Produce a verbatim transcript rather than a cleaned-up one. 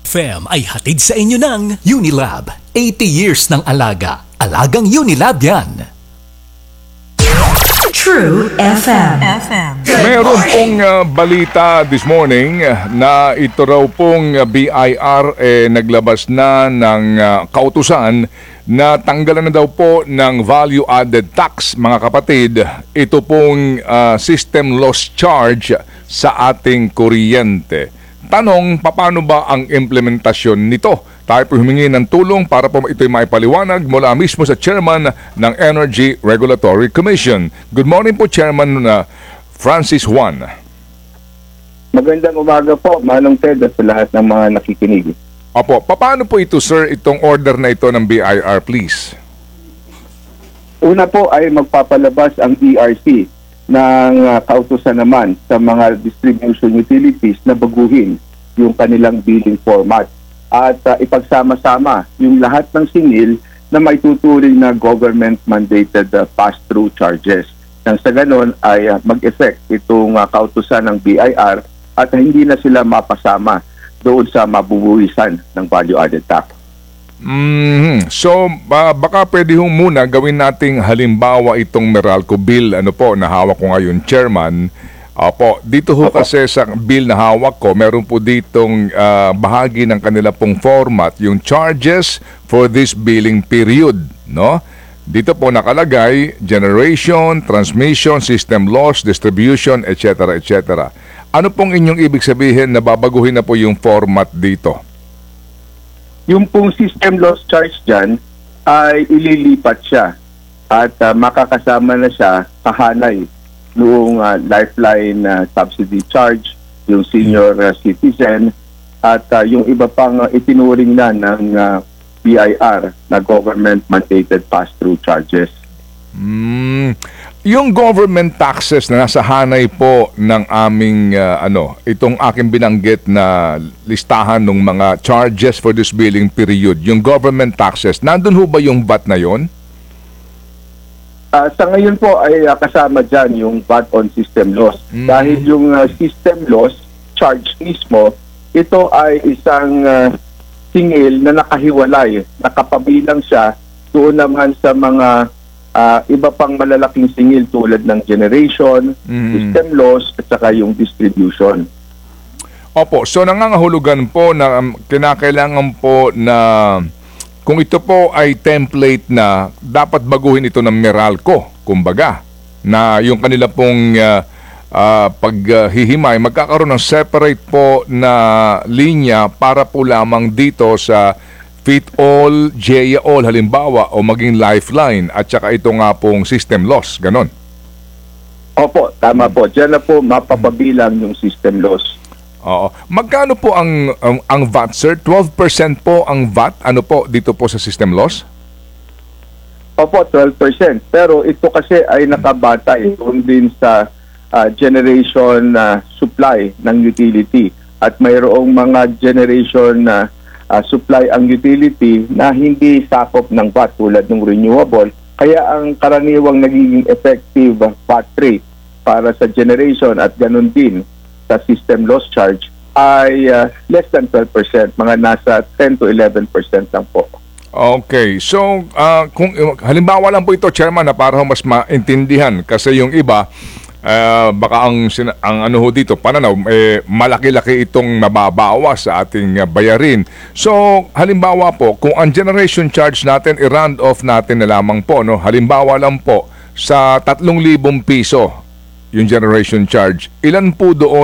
F M ay hatid sa inyo ng Unilab. eighty years ng alaga. Alagang Unilab yan. True F M. F M. Meron pong uh, balita this morning na ito raw pong uh, B I R eh, naglabas na ng uh, kautusan na tanggalan na daw po ng value-added tax, mga kapatid. Ito pong uh, system loss charge sa ating kuryente. Tanong, paano ba ang implementasyon nito? Tayo po humingi ng tulong para po ito'y maipaliwanag mula mismo sa Chairman ng Energy Regulatory Commission. Good morning po, Chairman uh, Francis Juan. Magandang umaga po, Manong Ted, at sa lahat ng mga nakikinig. Opo, paano po ito, sir, itong order na ito ng B I R, please? Una po ay magpapalabas ang E R C ng uh, kautusan naman sa mga distribution utilities na baguhin yung kanilang billing format at uh, ipagsama-sama yung lahat ng singil na may tuturing na government-mandated uh, pass-through charges. Nang sa ganon ay uh, mag-effect itong uh, kautusan ng B I R at hindi na sila mapasama doon sa mabubuhisan ng value-added tax. Mm-hmm. So, ba, baka pwede hong muna gawin nating halimbawa itong Meralco bill, ano po, na hawak ko ngayon, Chairman. Opo, dito ho Opo. kasi sa bill na hawak ko, meron po ditong uh, bahagi ng kanila pong format, yung charges for this billing period, no? Dito po nakalagay, generation, transmission, system loss, distribution, et cetera, et cetera. Ano pong inyong ibig sabihin na babaguhin na po yung format dito? Yung pong system loss charge dyan ay ililipat siya at uh, makakasama na siya kahanay noong uh, lifeline uh, subsidy charge, yung senior uh, citizen at uh, yung iba pang uh, itinuring na ng uh, B I R na government mandated pass-through charges. Mm, yung government taxes na nasa hanay po ng aming uh, ano, itong aking binanggit na listahan ng mga charges for this billing period, yung government taxes, nandun ho ba yung V A T na yon? Uh, sa ngayon po ay uh, kasama dyan yung V A T on system loss. Mm. Dahil yung uh, system loss charge mismo, ito ay isang uh, singil na nakahiwalay, nakapabilang siya doon naman sa mga Uh, iba pang malalaking singil tulad ng generation, mm. system loss, at saka yung distribution. Opo, so nangangahulugan po na um, kinakailangan po na kung ito po ay template na dapat baguhin ito ng Meralco, kumbaga, na yung kanila pong uh, uh, paghihimay, uh, magkakaroon ng separate po na linya para po lamang dito sa Fit All, J A All halimbawa o maging Lifeline at saka ito nga pong system loss, ganon. Opo, tama po. Diyan na po mapapabilang yung system loss. Oo. Magkano po ang, ang, ang V A T, sir? twelve percent po ang V A T, ano po dito po sa system loss? Opo, twelve percent. Pero ito kasi ay nakabatay doon din sa uh, generation uh, supply ng utility at mayroong mga generation na uh, Uh, supply ang utility na hindi sakop ng V A T tulad ng renewable. Kaya ang karaniwang nagiging effective V A T rate para sa generation at ganun din sa system loss charge ay uh, less than twelve percent, mga nasa ten to eleven percent lang po. Okay, so uh, kung halimbawa lang po ito, Chairman, na para mas maintindihan kasi yung iba Uh, baka ang, ang ano ho dito, pananaw, eh, malaki-laki itong mababawas sa ating uh, bayarin. So, halimbawa po, kung ang generation charge natin, i-round off natin na lamang po, no? Halimbawa lang po, sa tatlong libong piso yung generation charge, ilan po doon